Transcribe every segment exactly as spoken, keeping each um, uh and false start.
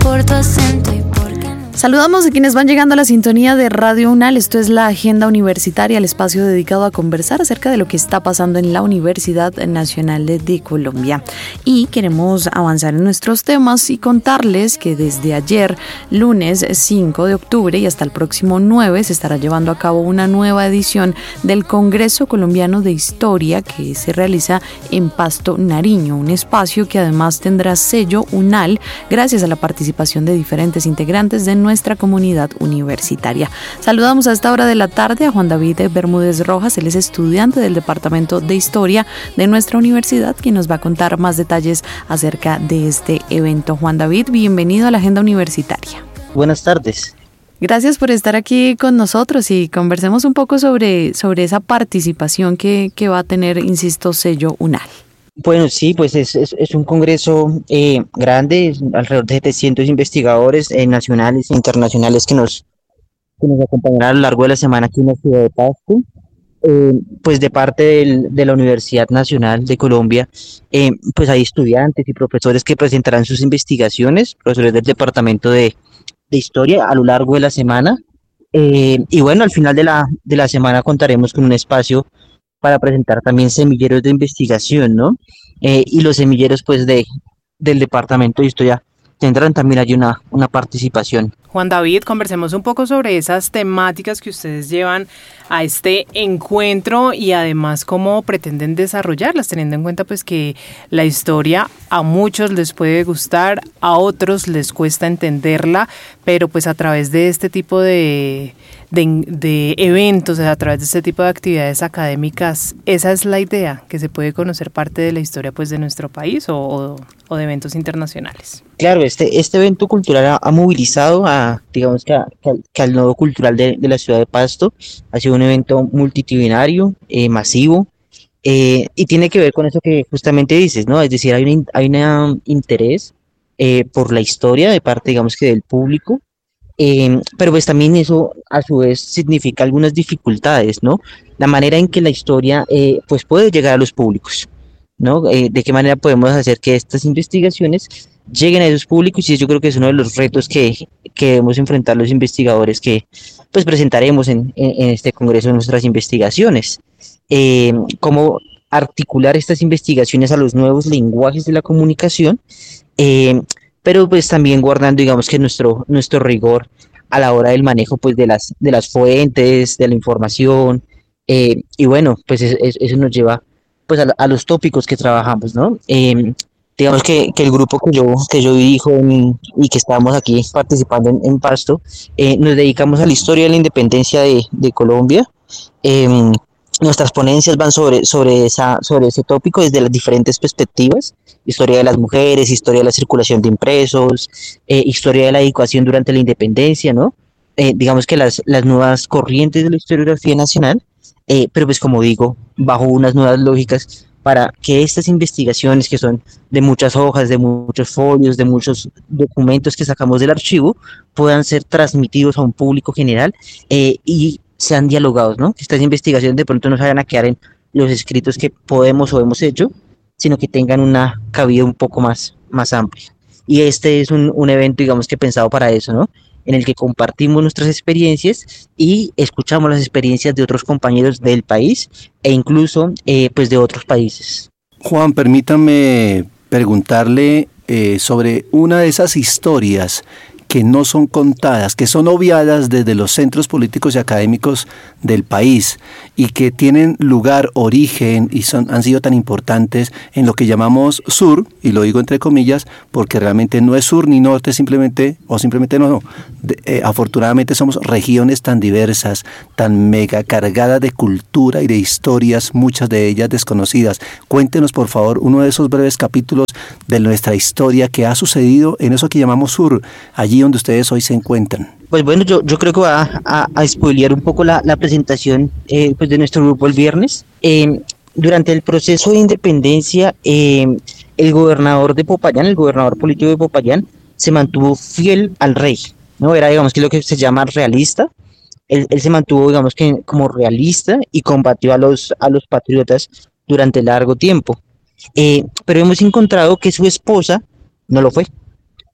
por tu acento y porque no. Saludamos a quienes van llegando a la sintonía de Radio UNAL. Esto es la Agenda Universitaria, el espacio dedicado a conversar acerca de lo que está pasando en la Universidad Nacional de Colombia. Y queremos avanzar en nuestros temas y contarles que desde ayer, lunes cinco de octubre y hasta el próximo nueve, se estará llevando a cabo una nueva edición del Congreso Colombiano de Historia que se realiza en Pasto, Nariño, un espacio que además tendrá sello UNAL gracias a la participación de diferentes integrantes de nuestra comunidad universitaria. Saludamos a esta hora de la tarde a Juan David Bermúdez Rojas. Él es estudiante del Departamento de Historia de nuestra universidad, quien nos va a contar más detalles acerca de este evento. Juan David, bienvenido a la Agenda Universitaria. Buenas tardes. Gracias por estar aquí con nosotros y conversemos un poco sobre, sobre esa participación que, que va a tener, insisto, sello UNAL. Bueno, sí, pues es, es, es un congreso eh, grande, alrededor de setecientos investigadores eh, nacionales e internacionales que nos, que nos acompañarán a lo largo de la semana aquí en la ciudad de Pasto. Eh, pues de parte del, de la Universidad Nacional de Colombia, eh, pues hay estudiantes y profesores que presentarán sus investigaciones, profesores del Departamento de, de Historia a lo largo de la semana. Eh, y bueno, al final de la, de la semana contaremos con un espacio para presentar también semilleros de investigación, ¿no? Eh, y los semilleros, pues, de, del Departamento de Historia tendrán también allí una, una participación. Juan David, conversemos un poco sobre esas temáticas que ustedes llevan a este encuentro y además cómo pretenden desarrollarlas, teniendo en cuenta pues que la historia a muchos les puede gustar, a otros les cuesta entenderla, pero pues a través de este tipo de, de, de eventos, a través de este tipo de actividades académicas, esa es la idea, que se puede conocer parte de la historia pues de nuestro país o, o, o de eventos internacionales. Claro, este, este evento cultural ha, ha movilizado a, digamos que, a, que, al, que al nodo cultural de, de la ciudad de Pasto. Ha sido un evento multitudinario, eh, masivo, eh, y tiene que ver con eso que justamente dices, ¿no? Es decir, hay un hay un interés eh, por la historia de parte, digamos que del público, eh, pero pues también eso a su vez significa algunas dificultades, ¿no? La manera en que la historia eh, pues puede llegar a los públicos, ¿no? Eh, de qué manera podemos hacer que estas investigaciones lleguen a esos públicos, y yo creo que es uno de los retos que, que debemos enfrentar los investigadores que pues presentaremos en, en, en este congreso de nuestras investigaciones. Eh, cómo articular estas investigaciones a los nuevos lenguajes de la comunicación, eh, pero pues también guardando, digamos que nuestro, nuestro rigor a la hora del manejo pues de las, de las fuentes, de la información, eh, y bueno, pues es, es, eso nos lleva pues a, a los tópicos que trabajamos, ¿no? Eh, Digamos que, que el grupo que yo, que yo dirijo en, y que estamos aquí participando en, en Pasto, eh, nos dedicamos a la historia de la independencia de, de Colombia. Eh, nuestras ponencias van sobre, sobre, esa, sobre ese tópico desde las diferentes perspectivas: historia de las mujeres, historia de la circulación de impresos, eh, historia de la educación durante la independencia, ¿no? Eh, digamos que las, las nuevas corrientes de la historiografía nacional, eh, pero pues como digo, bajo unas nuevas lógicas, para que estas investigaciones, que son de muchas hojas, de muchos folios, de muchos documentos que sacamos del archivo, puedan ser transmitidos a un público general eh, y sean dialogados, ¿no? Que estas investigaciones de pronto no se vayan a quedar en los escritos que podemos o hemos hecho, sino que tengan una cabida un poco más, más amplia. Y este es un, un evento, digamos que pensado para eso, ¿no? En el que compartimos nuestras experiencias y escuchamos las experiencias de otros compañeros del país e incluso eh, pues de otros países. Juan, permítame preguntarle eh, sobre una de esas historias que no son contadas, que son obviadas desde los centros políticos y académicos del país y que tienen lugar, origen y son, han sido tan importantes en lo que llamamos sur, y lo digo entre comillas porque realmente no es sur ni norte simplemente, o simplemente no, no. De, eh, afortunadamente somos regiones tan diversas, tan mega cargadas de cultura y de historias, muchas de ellas desconocidas. Cuéntenos por favor uno de esos breves capítulos de nuestra historia que ha sucedido en eso que llamamos sur, allí donde ustedes hoy se encuentran. Pues bueno, yo, yo creo que va a, a, a spoilear un poco la, la presentación eh, pues de nuestro grupo el viernes. Eh, durante el proceso de independencia, eh, el gobernador de Popayán, el gobernador político de Popayán, se mantuvo fiel al rey, ¿no? Era, digamos, que lo que se llama realista. Él, él se mantuvo, digamos, que como realista y combatió a los, a los patriotas durante largo tiempo. Eh, pero hemos encontrado que su esposa no lo fue.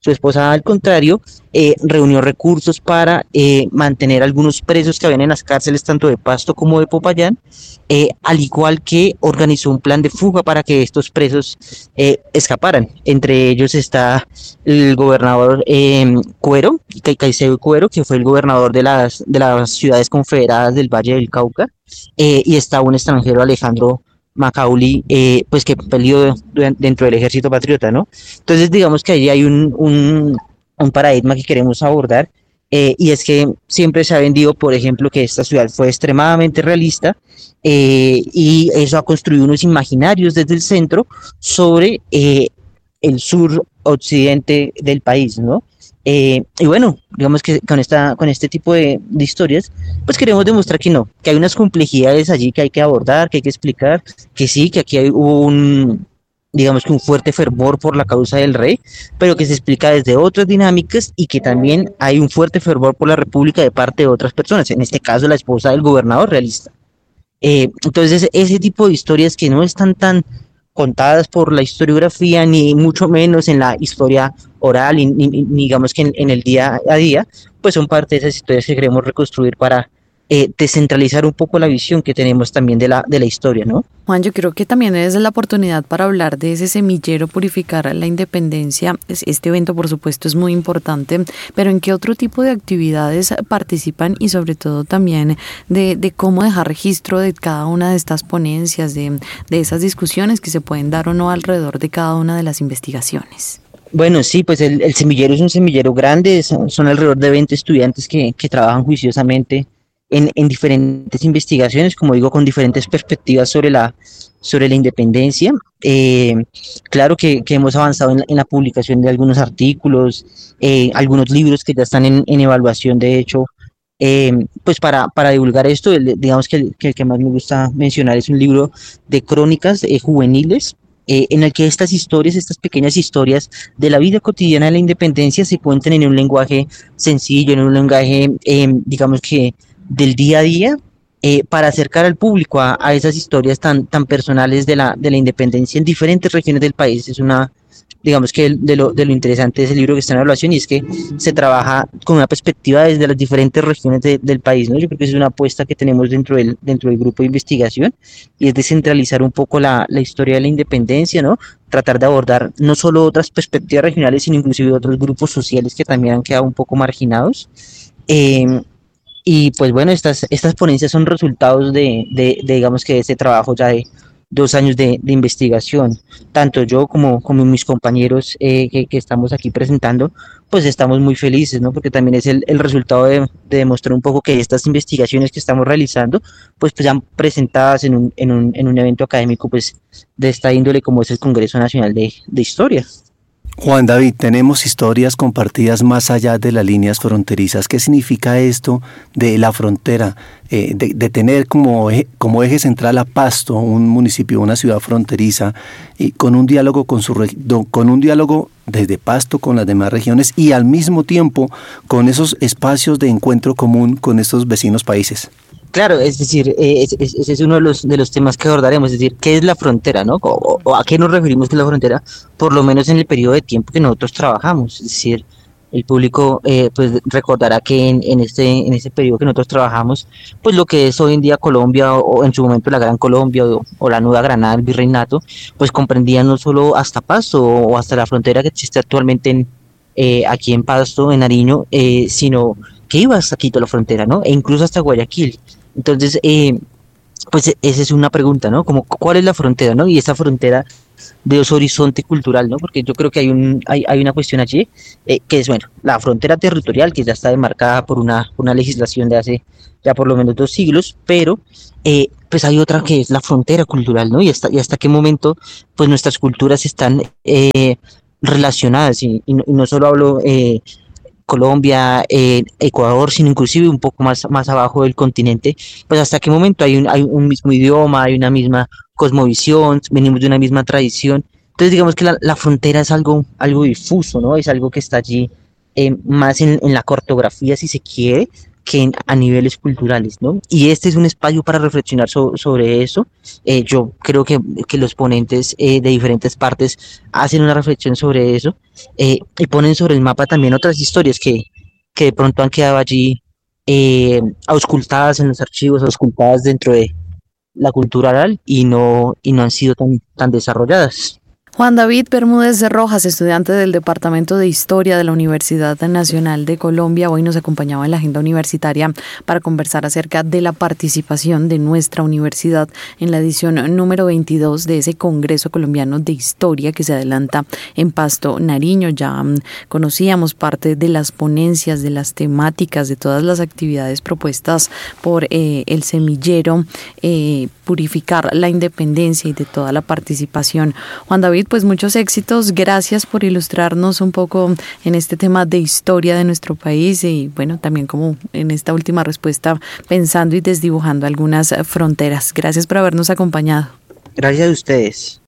Su esposa, al contrario, eh, reunió recursos para eh, mantener algunos presos que habían en las cárceles tanto de Pasto como de Popayán, eh, al igual que organizó un plan de fuga para que estos presos eh, escaparan. Entre ellos está el gobernador eh, Cuero, Caicedo Cuero, que fue el gobernador de las, de las ciudades confederadas del Valle del Cauca, eh, y está un extranjero, Alejandro Macaulay, eh, pues que peleó dentro del Ejército Patriota, ¿no? Entonces digamos que ahí hay un, un, un paradigma que queremos abordar, eh, y es que siempre se ha vendido, por ejemplo, que esta ciudad fue extremadamente realista, eh, y eso ha construido unos imaginarios desde el centro sobre eh, el sur occidente del país, ¿no? Eh, y bueno, digamos que con esta, con este tipo de, de historias, pues queremos demostrar que no, que hay unas complejidades allí que hay que abordar, que hay que explicar, que sí, que aquí hay un, digamos que un fuerte fervor por la causa del rey, pero que se explica desde otras dinámicas y que también hay un fuerte fervor por la república de parte de otras personas, en este caso la esposa del gobernador realista. Eh, entonces ese tipo de historias que no están tan contadas por la historiografía, ni mucho menos en la historia oral, ni, ni, ni digamos que en, en el día a día, pues son parte de esas historias que queremos reconstruir para eh, descentralizar un poco la visión que tenemos también de la, de la historia, ¿no? Juan, yo creo que también es la oportunidad para hablar de ese semillero Purificar la Independencia. Este evento, por supuesto, es muy importante, pero ¿en qué otro tipo de actividades participan? Y sobre todo también de, de cómo dejar registro de cada una de estas ponencias, de, de esas discusiones que se pueden dar o no alrededor de cada una de las investigaciones. Bueno, sí, pues el, el semillero es un semillero grande, son, son alrededor de veinte estudiantes que, que trabajan juiciosamente En, en diferentes investigaciones, como digo, con diferentes perspectivas sobre la, sobre la independencia. Eh, claro que, que hemos avanzado en, en la publicación de algunos artículos, eh, algunos libros que ya están en, en evaluación, de hecho, eh, pues para, para divulgar esto, el, digamos que el, que el que más me gusta mencionar es un libro de crónicas eh, juveniles, Eh, en el que estas historias, estas pequeñas historias de la vida cotidiana de la independencia se cuentan en un lenguaje sencillo, en un lenguaje, eh, digamos que del día a día, eh, para acercar al público a, a esas historias tan, tan personales de la, de la independencia en diferentes regiones del país. Es una, digamos que de lo, de lo interesante de ese libro que está en evaluación, y es que se trabaja con una perspectiva desde las diferentes regiones de, del país, ¿no? Yo creo que es una apuesta que tenemos dentro del, dentro del grupo de investigación, y es descentralizar un poco la, la historia de la independencia, ¿no? Tratar de abordar no solo otras perspectivas regionales, sino inclusive otros grupos sociales que también han quedado un poco marginados. Eh, y pues bueno, estas, estas ponencias son resultados de, de, de digamos que de este trabajo ya de dos años de, de investigación. Tanto yo como, como mis compañeros eh, que, que estamos aquí presentando, pues estamos muy felices, ¿no? Porque también es el, el resultado de, de demostrar un poco que estas investigaciones que estamos realizando, pues, pues sean presentadas en un, en un, en un evento académico, pues, de esta índole como es el Congreso Nacional de, de Historia. Juan David, tenemos historias compartidas más allá de las líneas fronterizas. ¿Qué significa esto de la frontera? Eh, de, de tener como eje, como eje central a Pasto, un municipio, una ciudad fronteriza, y con un diálogo con su con un diálogo desde Pasto con las demás regiones, y al mismo tiempo con esos espacios de encuentro común con estos vecinos países. Claro, es decir, eh, ese es, es uno de los, de los temas que abordaremos, es decir, ¿qué es la frontera, no? O, o a qué nos referimos que es la frontera, por lo menos en el periodo de tiempo que nosotros trabajamos. Es decir, el público eh, pues recordará que en, en este en este periodo que nosotros trabajamos, pues lo que es hoy en día Colombia, o, o en su momento la Gran Colombia, o, o la Nueva Granada, el Virreinato, pues comprendía no solo hasta Pasto o hasta la frontera que existe actualmente en, eh, aquí en Pasto, en Nariño, eh, sino que iba hasta Quito, la frontera, ¿no? E incluso hasta Guayaquil. Entonces, eh, pues esa es una pregunta, ¿no? Como, ¿cuál es la frontera, no? Y esa frontera de ese horizonte cultural, ¿no? Porque yo creo que hay un hay, hay una cuestión allí, eh, que es, bueno, la frontera territorial, que ya está demarcada por una, una legislación de hace ya por lo menos dos siglos, pero eh, pues hay otra que es la frontera cultural, ¿no? Y hasta, y hasta qué momento, pues nuestras culturas están eh, relacionadas, y, y, no, y no solo hablo... Eh, Colombia, eh, Ecuador, sino inclusive un poco más, más abajo del continente, pues hasta qué momento hay un, hay un mismo idioma, hay una misma cosmovisión, venimos de una misma tradición. Entonces digamos que la, la frontera es algo, algo difuso, ¿no? Es algo que está allí eh, más en, en la cartografía, si se quiere, que en- a niveles culturales, ¿no? Y este es un espacio para reflexionar so- sobre eso. Eh, yo creo que, que los ponentes eh, de diferentes partes hacen una reflexión sobre eso, eh, y ponen sobre el mapa también otras historias que, que de pronto han quedado allí eh, auscultadas en los archivos, auscultadas dentro de la cultura oral y no, y no han sido tan, tan desarrolladas. Juan David Bermúdez Rojas, estudiante del Departamento de Historia de la Universidad Nacional de Colombia, hoy nos acompañaba en la agenda universitaria para conversar acerca de la participación de nuestra universidad en la edición número veintidós de ese Congreso Colombiano de Historia que se adelanta en Pasto, Nariño. Ya um, conocíamos parte de las ponencias, de las temáticas, de todas las actividades propuestas por eh, el semillero eh, Purificar la Independencia y de toda la participación. Juan David, pues muchos éxitos. Gracias por ilustrarnos un poco en este tema de historia de nuestro país y bueno, también como en esta última respuesta pensando y desdibujando algunas fronteras. Gracias por habernos acompañado. Gracias a ustedes.